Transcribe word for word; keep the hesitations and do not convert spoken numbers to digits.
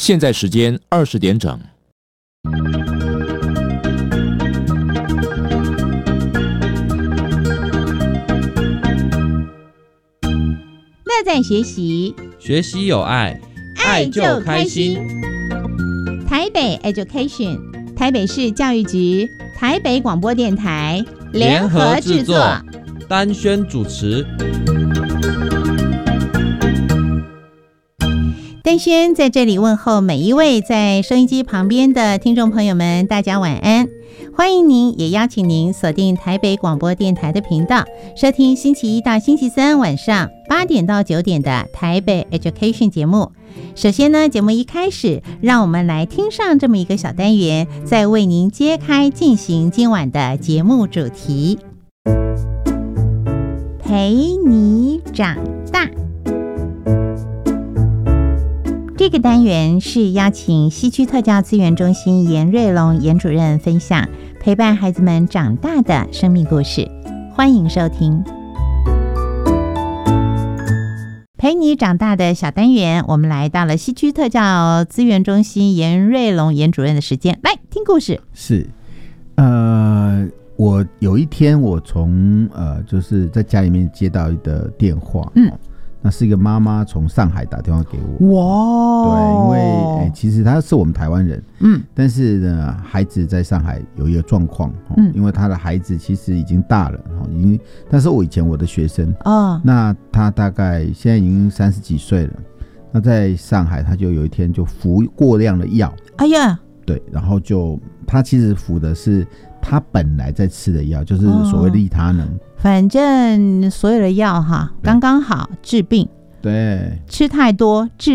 现在时间二十点整。 乐在学习， 学习有爱，爱就开心。 台北 Education， 台北市教育局、台北广播电台联合制作， 丹轩主持。 丹轩在这里问候每一位在收音机旁边的听众朋友们，大家晚安。欢迎您，也邀请您锁定台北广播电台的频道，收听星期一到星期三晚上八点到九点的台北 Education 节目。首先呢，节目一开始，让我们来听上这么一个小单元，再为您揭开进行今晚的节目主题。陪你长大。这个单元是邀请西区特教资源中心严瑞龙严主任分享陪伴孩子们长大的生命故事，欢迎收听。陪你长大的小单元，我们来到了西区特教资源中心严瑞龙严主任的时间，来听故事。 是，呃，我有一天我从呃就是在家里面接到一个电话，嗯。那是一个妈妈从上海打电话给我。哇，对，因为、欸、其实她是我们台湾人，嗯，但是呢，孩子在上海有一个状况，嗯，因为他的孩子其实已经大了，已经，但是我以前我的学生，哦，那他大概现在已经三十几岁了，那在上海他就有一天就服过量的药，哎呀，对，然后就他其实服的是他本来在吃的药，就是所谓利他能。哦， 反正所有的药哈，刚刚好治病。 对， 吃太多治